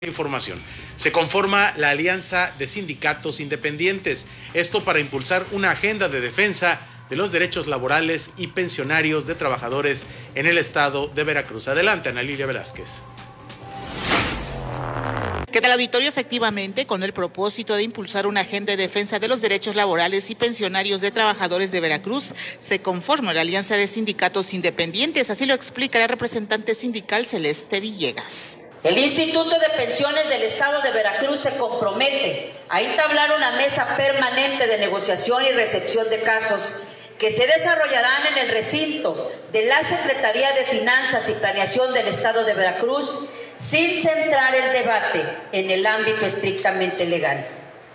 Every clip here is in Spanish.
Información. Se conforma la Alianza de Sindicatos Independientes, esto para impulsar una agenda de defensa de los derechos laborales y pensionarios de trabajadores en el estado de Veracruz. Adelante, Ana Lilia Velázquez. ¿Qué tal, auditorio? Efectivamente, con el propósito de impulsar una agenda de defensa de los derechos laborales y pensionarios de trabajadores de Veracruz, se conforma la Alianza de Sindicatos Independientes, así lo explica la representante sindical Celeste Villegas. El Instituto de Pensiones del Estado de Veracruz se compromete a entablar una mesa permanente de negociación y recepción de casos que se desarrollarán en el recinto de la Secretaría de Finanzas y Planeación del Estado de Veracruz, sin centrar el debate en el ámbito estrictamente legal,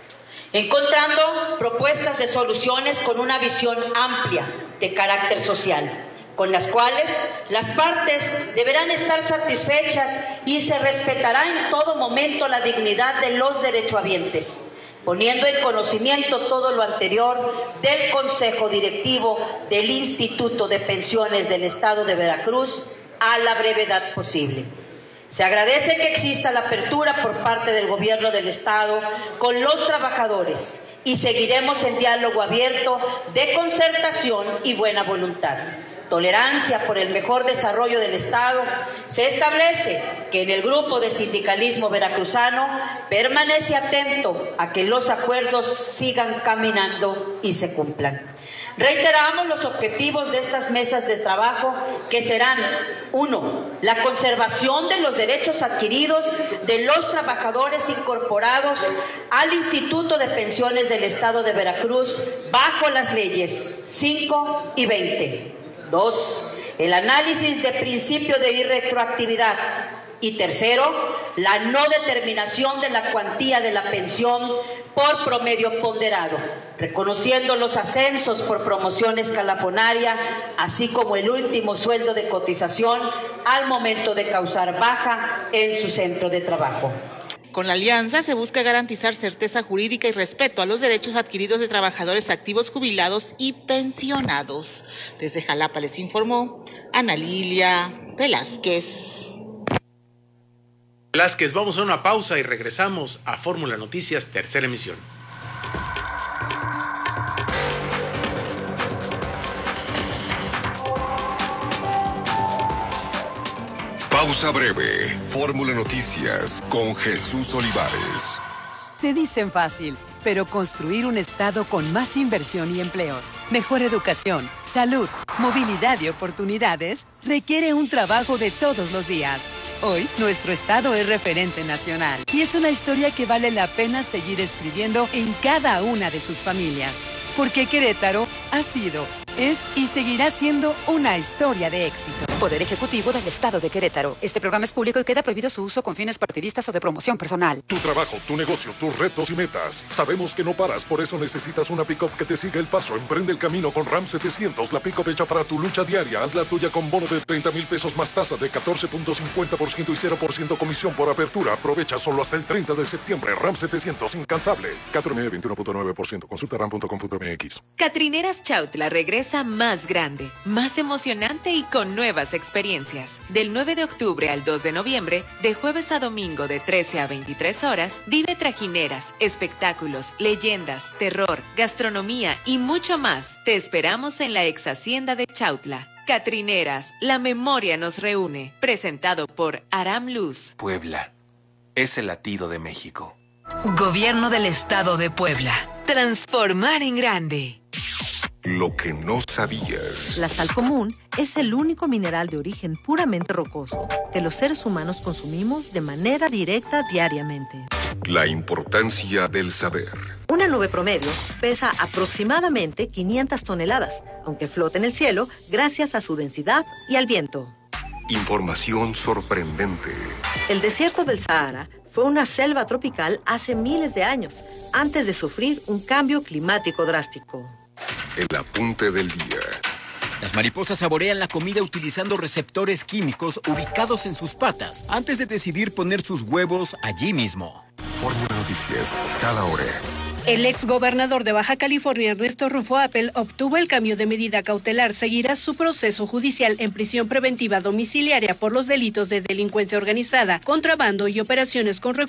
encontrando propuestas de soluciones con una visión amplia de carácter social, con las cuales las partes deberán estar satisfechas y se respetará en todo momento la dignidad de los derechohabientes, poniendo en conocimiento todo lo anterior del Consejo Directivo del Instituto de Pensiones del Estado de Veracruz a la brevedad posible. Se agradece que exista la apertura por parte del Gobierno del Estado con los trabajadores y seguiremos en diálogo abierto de concertación y buena voluntad. Tolerancia por el mejor desarrollo del Estado, se establece que en el grupo de sindicalismo veracruzano permanece atento a que los acuerdos sigan caminando y se cumplan. Reiteramos los objetivos de estas mesas de trabajo, que serán: 1. La conservación de los derechos adquiridos de los trabajadores incorporados al Instituto de Pensiones del Estado de Veracruz bajo las leyes 5 y 20. 2. El análisis de principio de irretroactividad. Y 3. La no determinación de la cuantía de la pensión por promedio ponderado, reconociendo los ascensos por promoción escalafonaria, así como el último sueldo de cotización al momento de causar baja en su centro de trabajo. Con la alianza se busca garantizar certeza jurídica y respeto a los derechos adquiridos de trabajadores activos, jubilados y pensionados. Desde Jalapa les informó Ana Lilia Velázquez. Vamos a una pausa y regresamos a Fórmula Noticias, tercera emisión. Pausa breve. Fórmula Noticias con Jesús Olivares. Se dicen fácil, pero construir un estado con más inversión y empleos, mejor educación, salud, movilidad y oportunidades requiere un trabajo de todos los días. Hoy, nuestro estado es referente nacional y es una historia que vale la pena seguir escribiendo en cada una de sus familias. Porque Querétaro ha sido, es y seguirá siendo una historia de éxito. Poder Ejecutivo del Estado de Querétaro. Este programa es público y queda prohibido su uso con fines partidistas o de promoción personal. Tu trabajo, tu negocio, tus retos y metas. Sabemos que no paras, por eso necesitas una pick-up que te siga el paso. Emprende el camino con Ram 700, la pick-up hecha para tu lucha diaria. Haz la tuya con bono de 30,000 pesos más tasa de 14.50% y 0% comisión por apertura. Aprovecha solo hasta el 30 de septiembre. Ram 700, incansable. 4M21.9%. Consulta ram.com.mx. Catrineras Chautla regresa más grande, más emocionante y con nuevas experiencias. Del 9 de octubre al 2 de noviembre, de jueves a domingo de 13 a 23 horas, vive trajineras, espectáculos, leyendas, terror, gastronomía y mucho más. Te esperamos en la ex hacienda de Chautla. Catrineras, la memoria nos reúne. Presentado por Aram Luz. Puebla es el latido de México. Gobierno del Estado de Puebla. Transformar en grande. Lo que no sabías. La sal común es el único mineral de origen puramente rocoso que los seres humanos consumimos de manera directa diariamente. La importancia del saber. Una nube promedio pesa aproximadamente 500 toneladas, aunque flota en el cielo gracias a su densidad y al viento. Información sorprendente. El desierto del Sahara fue una selva tropical hace miles de años, antes de sufrir un cambio climático drástico. El apunte del día. Las mariposas saborean la comida utilizando receptores químicos ubicados en sus patas antes de decidir poner sus huevos allí mismo. Fórmula Noticias, cada hora. El exgobernador de Baja California, Ernesto Rufo Appel, obtuvo el cambio de medida cautelar. Seguirá su proceso judicial en prisión preventiva domiciliaria por los delitos de delincuencia organizada, contrabando y operaciones con recursos